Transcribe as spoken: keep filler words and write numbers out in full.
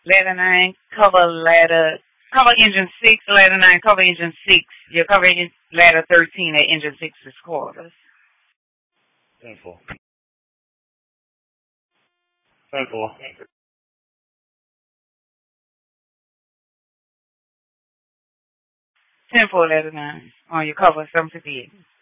Ladder nine, cover ladder, cover engine six, ladder nine, cover engine six. Your cover engine, ladder thirteen at engine six's quarters. Simple. Simple. ten four, ladder nine, on your cover seven fifty-eight.